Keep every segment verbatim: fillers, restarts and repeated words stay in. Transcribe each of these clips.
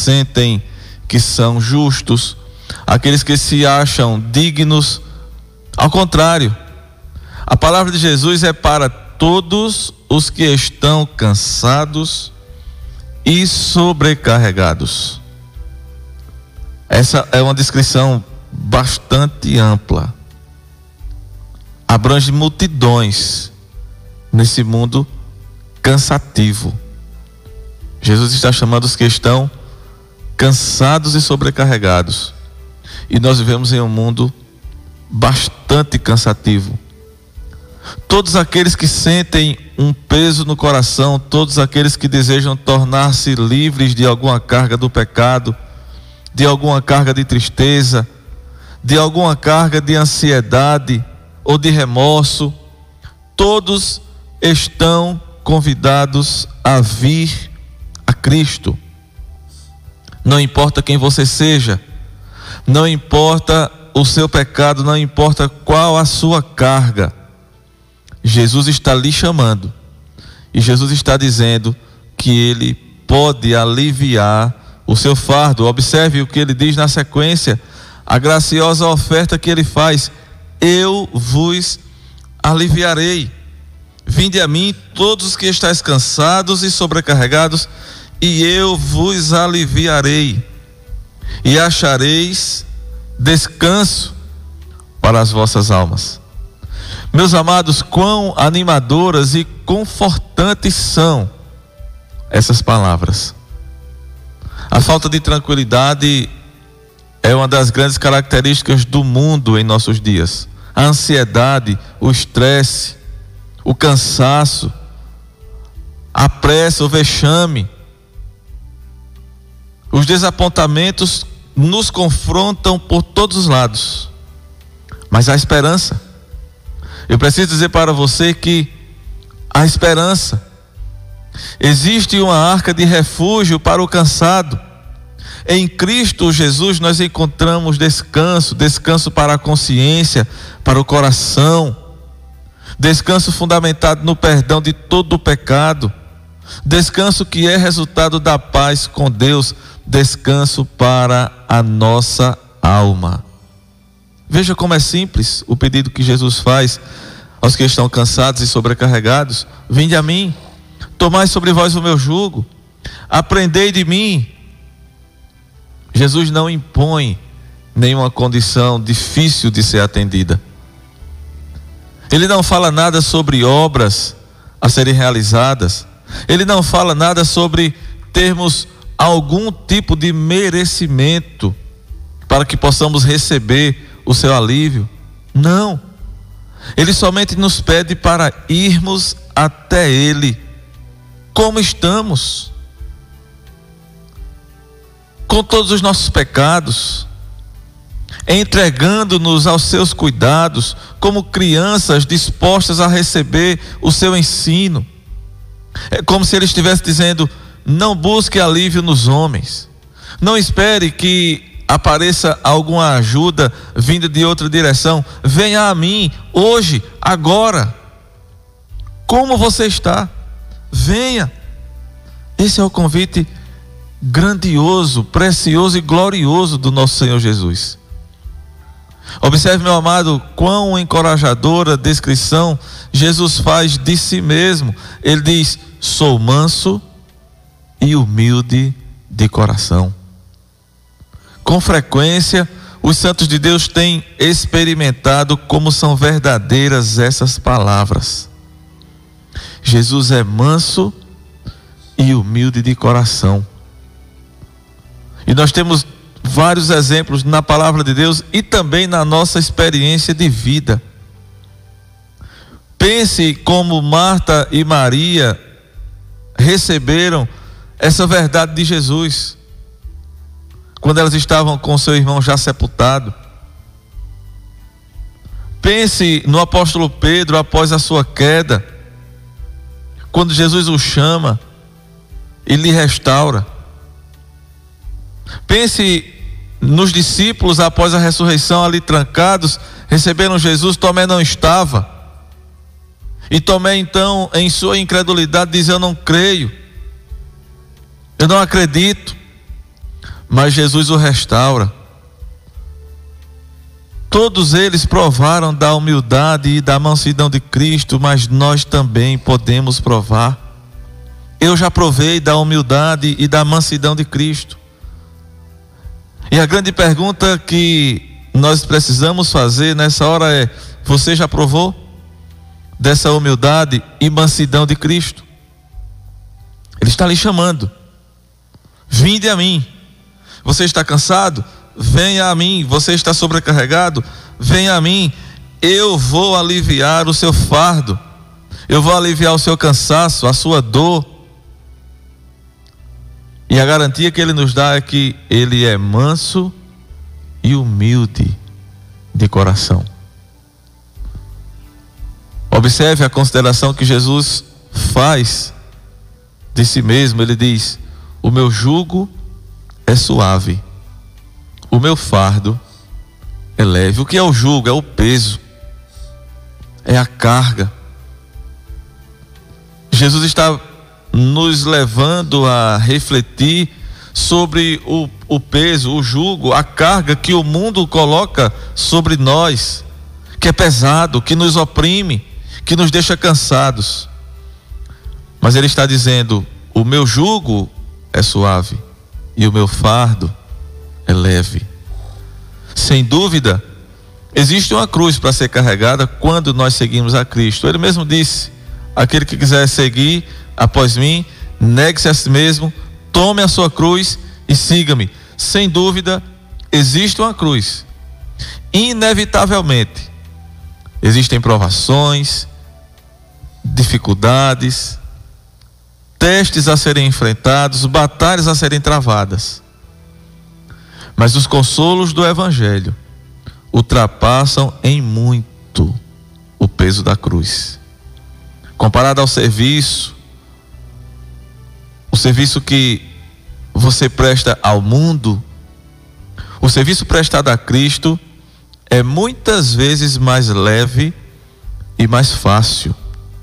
sentem que são justos, aqueles que se acham dignos. Ao contrário, a palavra de Jesus é para todos os que estão cansados e sobrecarregados. Essa é uma descrição bastante ampla. Abrange multidões nesse mundo cansativo. Jesus está chamando os que estão cansados e sobrecarregados. E nós vivemos em um mundo bastante cansativo. Todos aqueles que sentem um peso no coração, todos aqueles que desejam tornar-se livres de alguma carga do pecado, de alguma carga de tristeza, de alguma carga de ansiedade ou de remorso, todos estão convidados a vir a Cristo. Não importa quem você seja, não importa o seu pecado, não importa qual a sua carga, Jesus está lhe chamando, e Jesus está dizendo que Ele pode aliviar o seu fardo. Observe o que Ele diz na sequência, a graciosa oferta que Ele faz: eu vos aliviarei. Vinde a mim todos os que estáis cansados e sobrecarregados, e eu vos aliviarei, e achareis descanso para as vossas almas. Meus amados, quão animadoras e confortantes são essas palavras. A falta de tranquilidade é uma das grandes características do mundo em nossos dias. A ansiedade, o estresse, o cansaço, a pressa, o vexame, os desapontamentos nos confrontam por todos os lados. Mas há esperança. Eu preciso dizer para você que há esperança. Existe uma arca de refúgio para o cansado. Em Cristo Jesus nós encontramos descanso, descanso para a consciência, para o coração, descanso fundamentado no perdão de todo o pecado, descanso que é resultado da paz com Deus, descanso para a nossa alma. Veja como é simples o pedido que Jesus faz aos que estão cansados e sobrecarregados: vinde a mim, tomai sobre vós o meu jugo, aprendei de mim. Jesus não impõe nenhuma condição difícil de ser atendida. Ele não fala nada sobre obras a serem realizadas. Ele não fala nada sobre termos algum tipo de merecimento para que possamos receber o seu alívio. Não. Ele somente nos pede para irmos até Ele como estamos, com todos os nossos pecados, entregando-nos aos seus cuidados, como crianças dispostas a receber o seu ensino. É como se Ele estivesse dizendo: não busque alívio nos homens, não espere que apareça alguma ajuda vinda de outra direção. Venha a mim hoje, agora. Como você está? Venha. Esse é o convite grandioso, precioso e glorioso do nosso Senhor Jesus. Observe, meu amado, quão encorajadora descrição Jesus faz de si mesmo. Ele diz: sou manso e humilde de coração. Com frequência, os santos de Deus têm experimentado como são verdadeiras essas palavras. Jesus é manso e humilde de coração. E nós temos vários exemplos na palavra de Deus e também na nossa experiência de vida. Pense como Marta e Maria receberam essa verdade de Jesus quando elas estavam com seu irmão já sepultado. Pense no apóstolo Pedro após a sua queda, quando Jesus o chama e lhe restaura. Pense nos discípulos após a ressurreição, ali trancados, receberam Jesus. Tomé não estava, e Tomé então, em sua incredulidade, diz: eu não creio, eu não acredito. mas Jesus o restaura. Todos eles provaram da humildade e da mansidão de Cristo, mas nós também podemos provar. Eu já provei da humildade e da mansidão de Cristo. E a grande pergunta que nós precisamos fazer nessa hora é: você já provou dessa humildade e mansidão de Cristo? Ele está lhe chamando. Vinde a mim. Você está cansado? Venha a mim. Você está sobrecarregado? Venha a mim. Eu vou aliviar o seu fardo. Eu vou aliviar o seu cansaço, a sua dor. E a garantia que Ele nos dá é que Ele é manso e humilde de coração. Observe a consideração que Jesus faz de si mesmo. Ele diz: o meu jugo é suave, o meu fardo é leve. O que é o jugo? É o peso, é a carga. Jesus está nos levando a refletir sobre o, o peso, o jugo, a carga que o mundo coloca sobre nós, que é pesado, que nos oprime, que nos deixa cansados. Mas Ele está dizendo: o meu jugo é suave e o meu fardo é leve. Sem dúvida, existe uma cruz para ser carregada quando nós seguimos a Cristo. Ele mesmo disse: aquele que quiser seguir após mim, negue-se a si mesmo, tome a sua cruz e siga-me. Sem dúvida, existe uma cruz. Inevitavelmente, existem provações, dificuldades, testes a serem enfrentados, batalhas a serem travadas. Mas os consolos do Evangelho ultrapassam em muito o peso da cruz. Comparado ao serviço, o serviço que você presta ao mundo, o serviço prestado a Cristo é muitas vezes mais leve e mais fácil.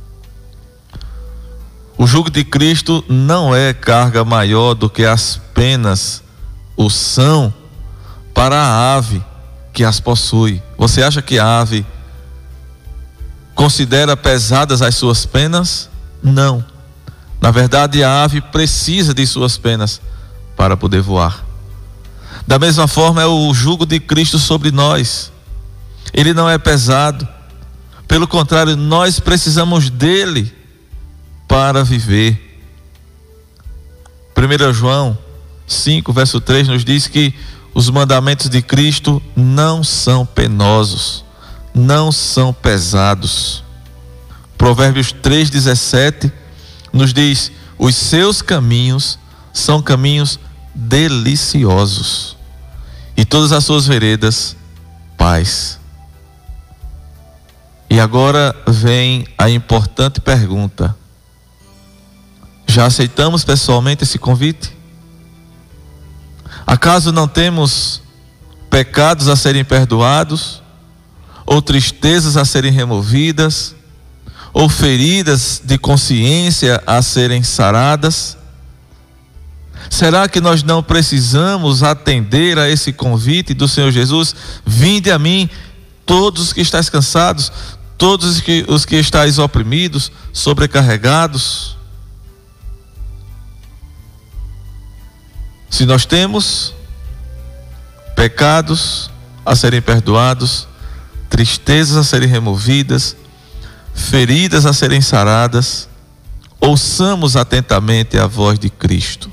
O jugo de Cristo não é carga maior do que as penas o são para a ave que as possui. Você acha que a ave considera pesadas as suas penas? Não. Na verdade, a ave precisa de suas penas para poder voar. Da mesma forma é o jugo de Cristo sobre nós. Ele não é pesado. Pelo contrário, nós precisamos dele para viver. primeiro João cinco, verso três nos diz que os mandamentos de Cristo não são penosos, não são pesados. Provérbios três, dezessete nos diz: os seus caminhos são caminhos deliciosos, e todas as suas veredas, paz. E agora vem a importante pergunta: já aceitamos pessoalmente esse convite? Acaso não temos pecados a serem perdoados, ou tristezas a serem removidas, ou feridas de consciência a serem saradas? Será que nós não precisamos atender a esse convite do Senhor Jesus? Vinde a mim, todos os que estáis cansados, todos os que, os que estáis oprimidos, sobrecarregados. Se nós temos pecados a serem perdoados, tristezas a serem removidas, feridas a serem saradas, ouçamos atentamente a voz de Cristo.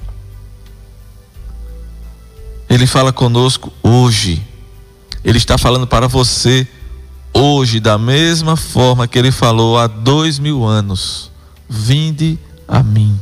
Ele fala conosco hoje. Ele está falando para você hoje, da mesma forma que Ele falou há dois mil anos: vinde a mim.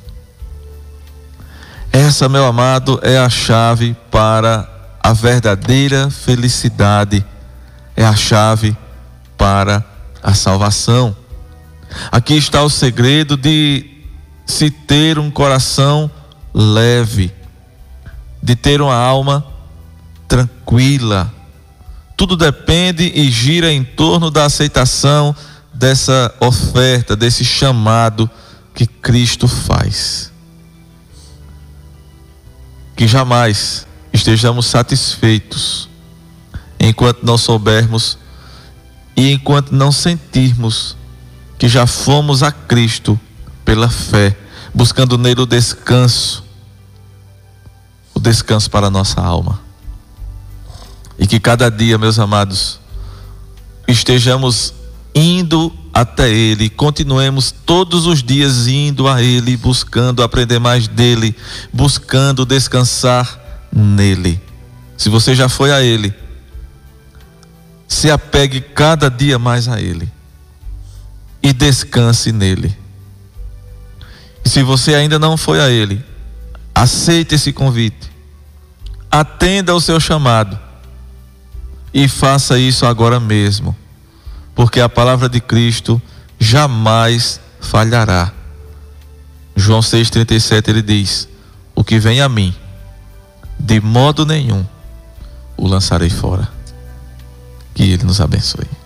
Essa, meu amado, é a chave para a verdadeira felicidade, é a chave para a salvação. Aqui está o segredo de se ter um coração leve, de ter uma alma tranquila. Tudo depende e gira em torno da aceitação dessa oferta, desse chamado que Cristo faz. Que jamais estejamos satisfeitos enquanto não soubermos e enquanto não sentirmos que já fomos a Cristo pela fé, buscando nele o descanso, o descanso para a nossa alma. E que cada dia, meus amados, estejamos indo até Ele, continuemos todos os dias indo a Ele, buscando aprender mais dEle, buscando descansar nele. Se você já foi a Ele, se apegue cada dia mais a Ele e descanse nele. E se você ainda não foi a Ele, aceite esse convite, atenda ao seu chamado e faça isso agora mesmo, porque a palavra de Cristo jamais falhará. João seis, trinta e sete, ele diz: o que vem a mim, de modo nenhum o lançarei fora. Que Ele nos abençoe.